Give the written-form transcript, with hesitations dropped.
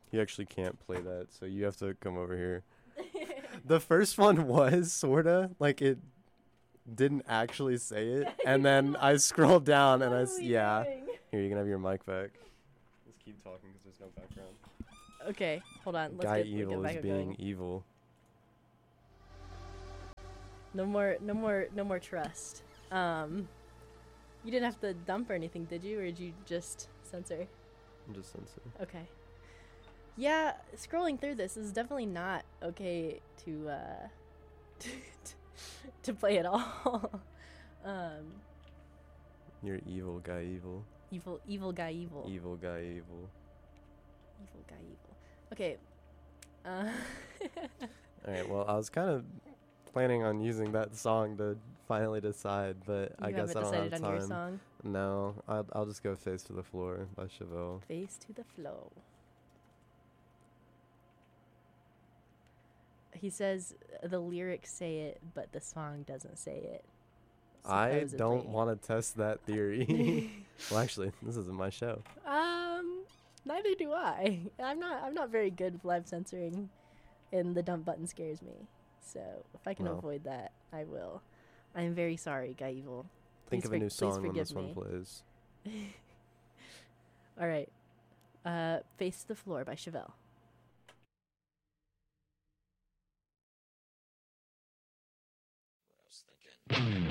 He actually can't play that, so you have to come over here. The first one was sorta like it didn't actually say it, and then I scrolled down and yeah. Here, you can have your mic back. Just keep talking because there's no background. Okay, hold on. Guy Evil is being evil. No more trust. You didn't have to dump or anything, did you? Or did you just censor? I'm just censoring. Okay. Yeah, scrolling through this is definitely not okay to to play at all. You're evil, guy evil. Evil guy evil. Evil guy evil. Evil guy evil. Okay. Alright, well, I was kind of planning on using that song to finally decide, but I guess I don't have time. On your song? No, I'll just go Face to the Floor by Chevelle. Face to the Flow. He says the lyrics say it, but the song doesn't say it. I don't want to test that theory. Well, actually, this isn't my show. Neither do I. I'm not very good with live censoring, and the dump button scares me. So if I can avoid that, I will. I am very sorry, Guy Evil. Think of a new song when this one plays. All right. Face to the Floor by Chevelle. I was thinking.